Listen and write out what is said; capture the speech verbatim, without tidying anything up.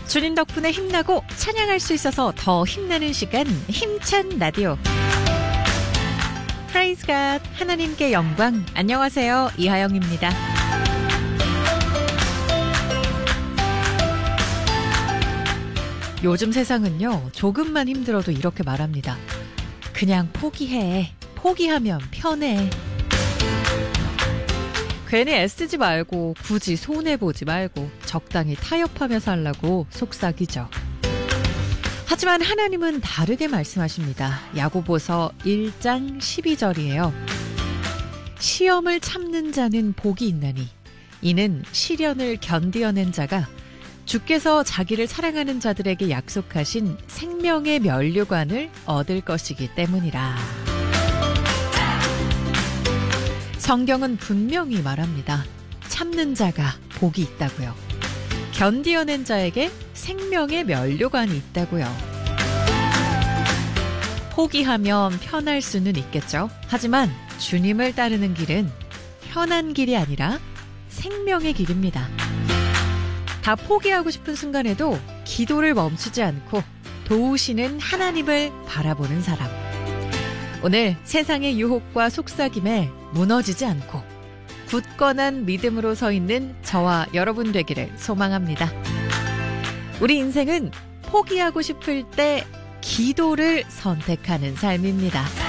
주님 덕분에 힘나고 찬양할 수 있어서 더 힘나는 시간, 힘찬 라디오. Praise God, 하나님께 영광. 안녕하세요, 이하영입니다. 요즘 세상은요, 조금만 힘들어도 이렇게 말합니다. 그냥 포기해. 포기하면 편해. 괜히 애쓰지 말고 굳이 손해보지 말고 적당히 타협하며 살라고 속삭이죠. 하지만 하나님은 다르게 말씀하십니다. 야고보서 일 장 십이 절이에요. 시험을 참는 자는 복이 있나니 이는 시련을 견디어낸 자가 주께서 자기를 사랑하는 자들에게 약속하신 생명의 면류관을 얻을 것이기 때문이라. 성경은 분명히 말합니다. 참는 자가 복이 있다고요. 견디어낸 자에게 생명의 면류관이 있다고요. 포기하면 편할 수는 있겠죠. 하지만 주님을 따르는 길은 편한 길이 아니라 생명의 길입니다. 다 포기하고 싶은 순간에도 기도를 멈추지 않고 도우시는 하나님을 바라보는 사람. 오늘 세상의 유혹과 속삭임에 무너지지 않고 굳건한 믿음으로 서 있는 저와 여러분 되기를 소망합니다. 우리 인생은 포기하고 싶을 때 기도를 선택하는 삶입니다.